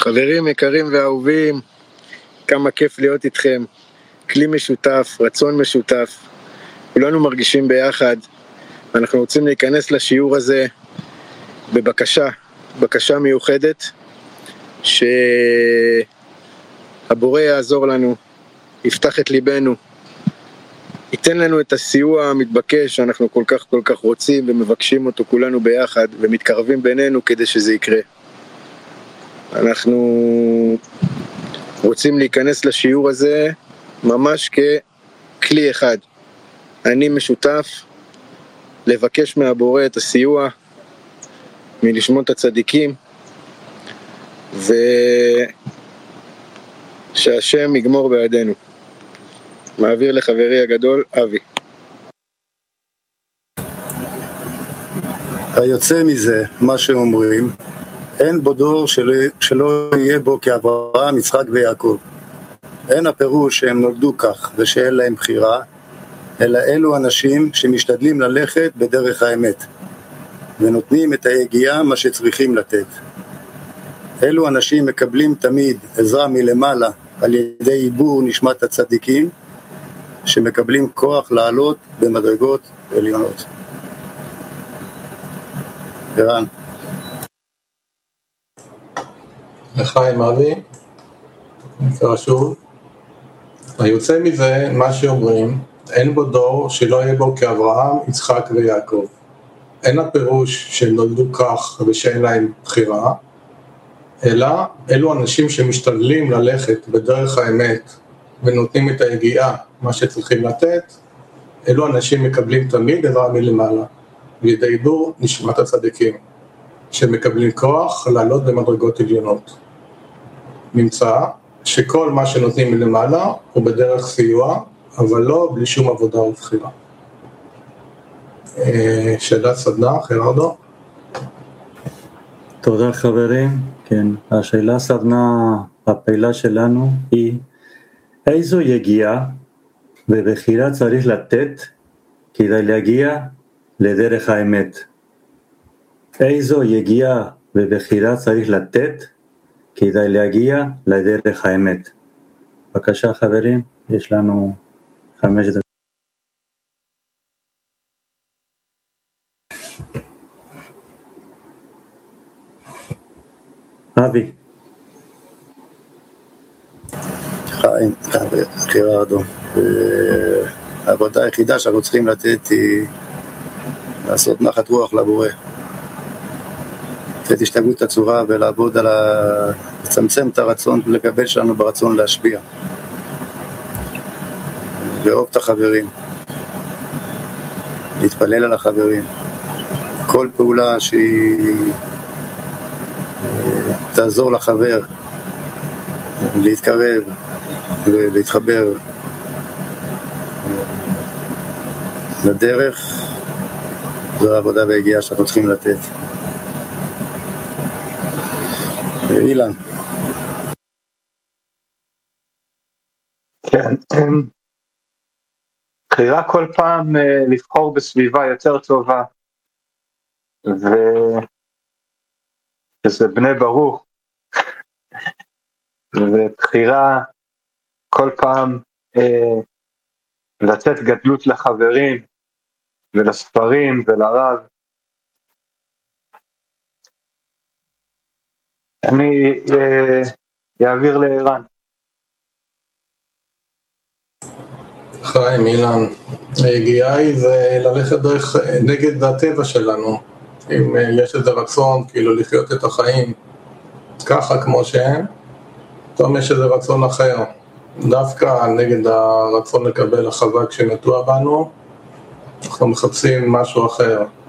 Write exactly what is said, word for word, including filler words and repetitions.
חברים יקרים ואהובים, כמה כיף להיות איתכם. כלי משותף, רצון משותף, כולנו מרגישים ביחד. אנחנו רוצים להיכנס לשיעור הזה בבקשה, בקשה מיוחדת, שהבורא יעזור לנו, יפתח את ליבנו, ייתן לנו את הסיוע המתבקש שאנחנו כל כך כל כך רוצים ומבקשים אותו כולנו ביחד ומתקרבים בינינו כדי שזה יקרה. אנחנו רוצים להיכנס לשיעור הזה ממש ככלי אחד. אני משותף לבקש מהבורא את הסיוע מלשמות הצדיקים, ושהשם יגמור בידינו. מעביר לחברי הגדול אבי. היוצא מזה, מה שאומרים, אין בו דור שלא, שלא יהיה בו כאברהם, יצחק ויעקב. אין הפירוש שהם נולדו כך ושאין להם בחירה, אלא אלו אנשים שמשתדלים ללכת בדרך האמת, ונותנים את היגיעה מה שצריכים לתת. אלו אנשים מקבלים תמיד עזרה מלמעלה על ידי עיבור נשמת הצדיקים, שמקבלים כוח לעלות במדרגות עליונות. ערן. לחיים אבי, נקרא שוב. היוצא מזה, מה שאומרים, אין בו דור שלא יהיה בו כאברהם, יצחק ויעקב. אין הפירוש שהם נולדו כך ושאין להם בחירה, אלא אלו אנשים שמשתדלים ללכת בדרך האמת ונותנים את היגיעה, מה שצריכים לתת. אלו אנשים מקבלים תמיד עזרה מלמעלה, בידי עיבור נשמת הצדיקים, שמקבלים כוח לעלות במדרגות עליונות. נמצא שכל מה שנותנים מלמעלה הוא בדרך סיוע, אבל לא בלי שום עבודה ובחירה. שאלת סדנה, חרדו. תודה חברים. כן, השאלה סדנה הפעילה שלנו היא איזו יגיעה ובחירה צריך לתת כדי להגיע לדרך האמת. איזו יגיעה ובחירה צריך לתת כדי להגיע לדרך האמת. בבקשה חברים, יש לנו חמש דקות. אבי. חיים, בחירה אדום. העבודה היחידה שאנחנו צריכים לתת היא לעשות נחת רוח לבורא. לתת השתגעות הצורה ולעבוד על ה... לצמצם את הרצון ולקבל שלנו ברצון להשפיע. לאהוב את החברים. להתפלל על החברים. כל פעולה שהיא תעזור לחבר להתקרב ולהתחבר לדרך, זו העבודה והגיעה שאנחנו צריכים לתת. אילן. כן, בחירה כל פעם לבחור בסביבה יותר טובה, וזה בני ברוך, ובחירה כל פעם לתת גדלות לחברים ולספרים ולרב. אני אעביר לערן. חיים, אילן, היגיעה היא זה ללכת דרך נגד הטבע שלנו. אם יש איזה רצון כאילו לחיות את החיים ככה כמו שהם, פתאום יש איזה רצון אחר, דווקא נגד הרצון לקבל החווה כשנטוע בנו, אנחנו מחפשים משהו אחר.